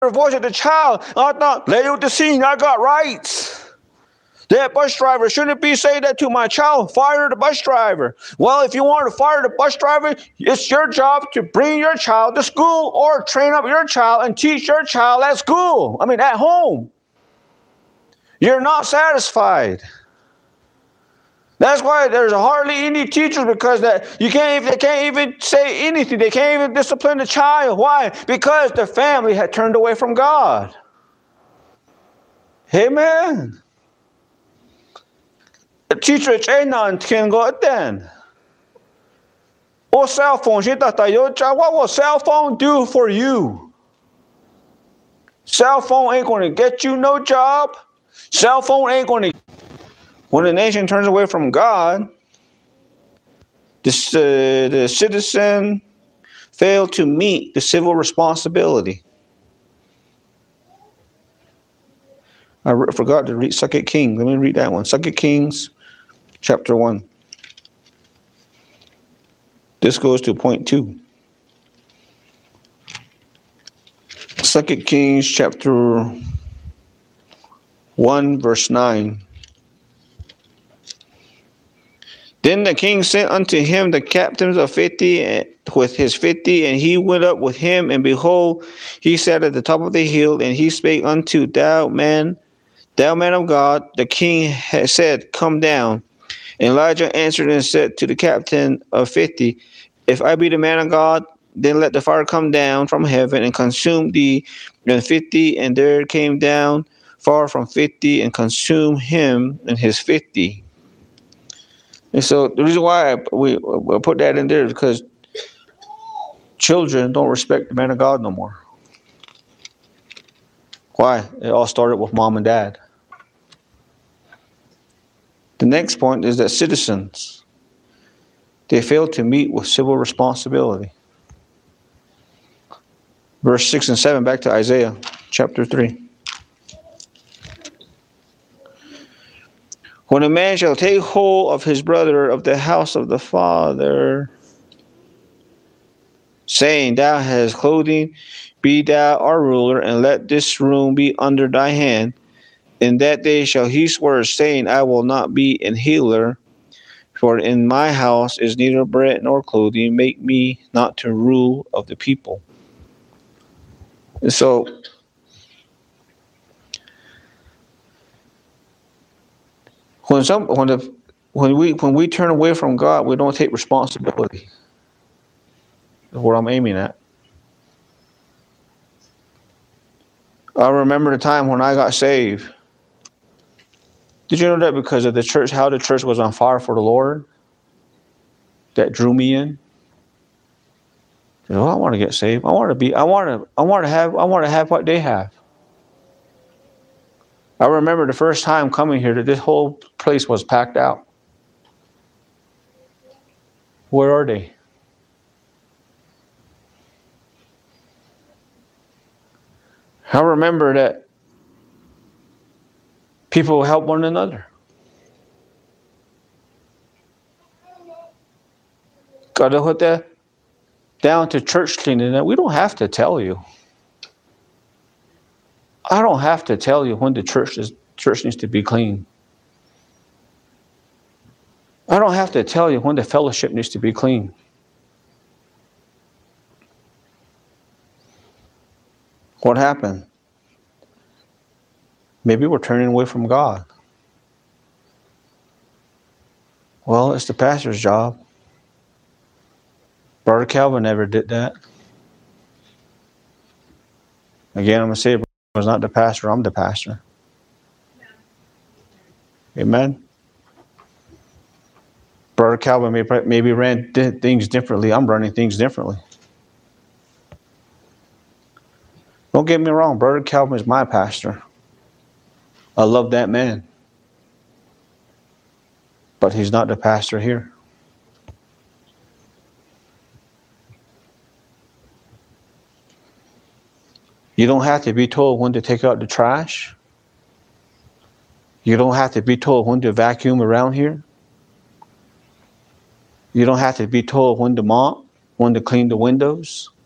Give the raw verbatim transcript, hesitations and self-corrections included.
voice of the child. I thought, lady with the scene, I got rights. That bus driver shouldn't be saying that to my child. Fire the bus driver. Well, if you want to fire the bus driver, it's your job to bring your child to school or train up your child and teach your child at school. I mean, at home. You're not satisfied. That's why there's hardly any teachers, because that you can't even, they can't even say anything. They can't even discipline the child. Why? Because the family had turned away from God. Amen. The teacher China can go then. Or cell phone. What will cell phone do for you? Cell phone ain't going to get you no job. Cell phone ain't going to. When the nation turns away from God, this, uh, the citizen failed to meet the civil responsibility. I re- forgot to read Second Kings. Let me read that one. Second Kings, chapter one. This goes to point two. Second Kings, chapter one, verse nine. Then the king sent unto him the captains of fifty with his fifty, and he went up with him, and behold, he sat at the top of the hill, and he spake unto thou man, thou man of God. The king had said, Come down. And Elijah answered and said to the captain of fifty, If I be the man of God, then let the fire come down from heaven and consume thee and fifty. And there came down far from fifty and consumed him and his fifty. And so the reason why I, we, we put that in there is because children don't respect the man of God no more. Why? It all started with mom and dad. The next point is that citizens, they fail to meet with civil responsibility. Verse six and seven, back to Isaiah chapter three. When a man shall take hold of his brother of the house of the father, saying, Thou hast clothing, be thou our ruler, and let this room be under thy hand. In that day shall he swear, saying, I will not be an healer, for in my house is neither bread nor clothing. Make me not to rule of the people. And so, When some when the when we when we turn away from God, we don't take responsibility. That's what I'm aiming at. I remember the time when I got saved. Did you know that because of the church, how the church was on fire for the Lord, that drew me in? You know, I want to get saved. I want to be. I want to. I want to have. I want to have what they have. I remember the first time coming here that this whole place was packed out. Where are they? I remember that people help one another. Got to put that down to church cleaning. We don't have to tell you. I don't have to tell you when the church is, church needs to be clean. I don't have to tell you when the fellowship needs to be clean. What happened? Maybe we're turning away from God. Well, it's the pastor's job. Brother Calvin never did that. Again, I'm going to say it was not the pastor, I'm the pastor. Amen. Brother Calvin may, maybe ran things differently. I'm running things differently. Don't get me wrong. Brother Calvin is my pastor. I love that man. But he's not the pastor here. You don't have to be told when to take out the trash. You don't have to be told when to vacuum around here. You don't have to be told when to mop, when to clean the windows.